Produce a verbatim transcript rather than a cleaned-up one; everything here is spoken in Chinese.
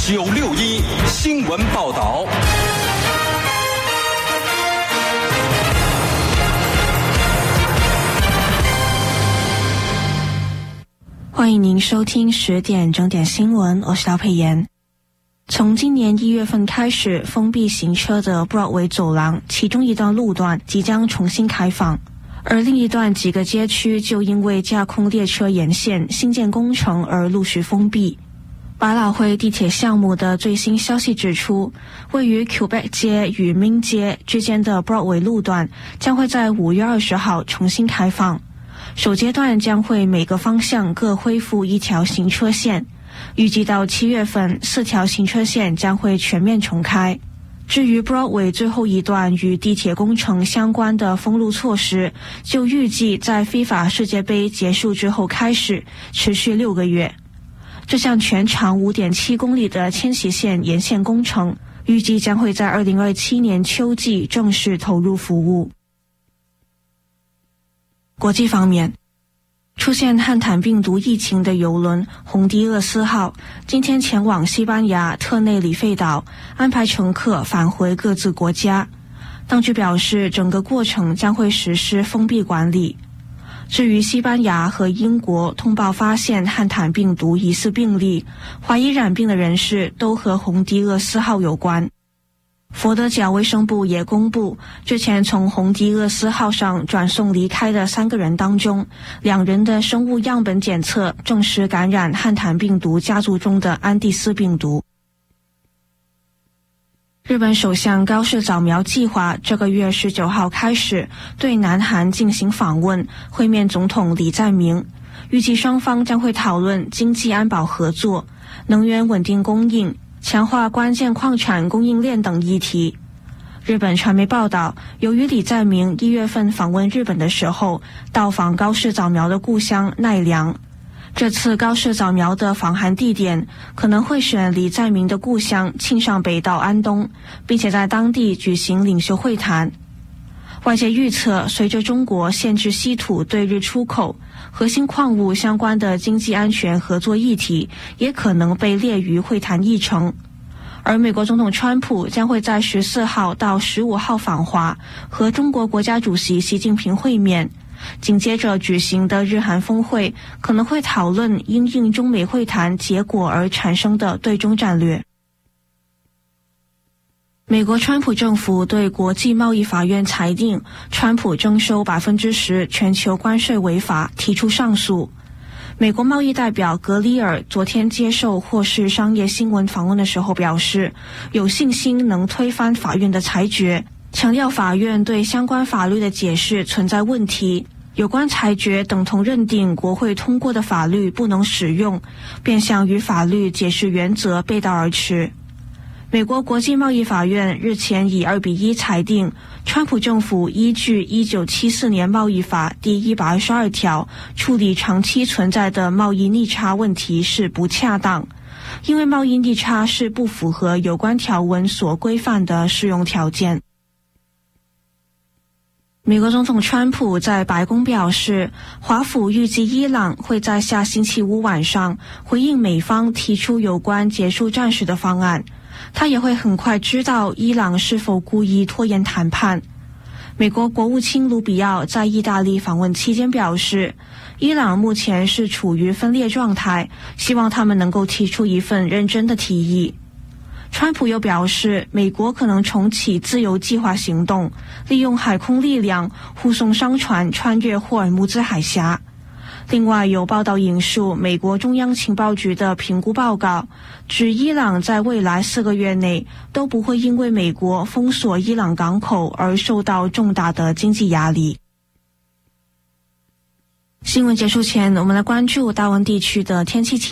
九六一新闻报道。 欢迎您收听十点整点新闻，我是廖佩妍。从今年一月份开始，封闭行车的 Broadway 走廊其中一段路段即将重新开放，而另一段几个街区就因为架空列车沿线新建工程而陆续封闭。百老汇地铁项目的最新消息指出，位于 Quebec 街与 Ming 街之间的 Broadway 路段将会在五月二十号重新开放。首阶段将会每个方向各恢复一条行车线，预计到七月份，四条行车线将会全面重开。至于 Broadway 最后一段与地铁工程相关的封路措施，就预计在 FIFA 世界杯结束之后开始，持续六个月。这项全长 五点七公里的千禧线沿线工程，预计将会在二零二七年秋季正式投入服务。国际方面，出现汉坦病毒疫情的邮轮洪迪厄斯号今天前往西班牙特内里费岛，安排乘客返回各自国家。当局表示，整个过程将会实施封闭管理。至于西班牙和英国通报发现汉坦病毒疑似病例，怀疑染病的人士都和洪迪厄斯号有关。佛得角卫生部也公布，之前从洪迪厄斯号上转送离开的三个人当中，两人的生物样本检测证实感染汉坦病毒家族中的安第斯病毒。日本首相高市早苗计划这个月十九号开始对南韩进行访问，会面总统李在明，预计双方将会讨论经济安保合作、能源稳定供应、强化关键矿产供应链等议题。日本传媒报道，由于李在明一月份访问日本的时候到访高市早苗的故乡奈良，这次高市早苗的访韩地点可能会选李在明的故乡庆尚北道安东，并且在当地举行领袖会谈。外界预测，随着中国限制稀土对日出口，核心矿物相关的经济安全合作议题也可能被列于会谈议程。而美国总统川普将会在十四号到十五号访华，和中国国家主席习近平会面。紧接着举行的日韩峰会可能会讨论因应中美会谈结果而产生的对中战略。美国川普政府对国际贸易法院裁定川普征收 百分之十 全球关税违法提出上诉。美国贸易代表格里尔昨天接受霍士商业新闻访问的时候表示，有信心能推翻法院的裁决，强调法院对相关法律的解释存在问题，有关裁决等同认定国会通过的法律不能使用，变相与法律解释原则背道而驰。美国国际贸易法院日前以二比一裁定，川普政府依据一九七四年贸易法第一百二十二条处理长期存在的贸易逆差问题是不恰当，因为贸易逆差是不符合有关条文所规范的适用条件。美国总统川普在白宫表示，华府预计伊朗会在下星期五晚上回应美方提出有关结束战事的方案，他也会很快知道伊朗是否故意拖延谈判。美国国务卿卢比奥在意大利访问期间表示，伊朗目前是处于分裂状态，希望他们能够提出一份认真的提议。川普又表示，美国可能重启自由计划行动，利用海空力量护送商船穿越霍尔木兹海峡。另外有报道引述美国中央情报局的评估报告，指伊朗在未来四个月内都不会因为美国封锁伊朗港口而受到重大的经济压力。新闻结束前，我们来关注大温地区的天气情况。